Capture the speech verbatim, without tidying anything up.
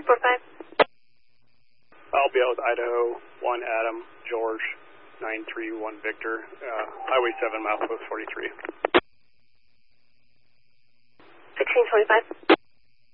four five. I'll be out with Idaho, one Adam, George, nine three one Victor, uh, Highway seven, milepost forty-three. sixteen twenty-five.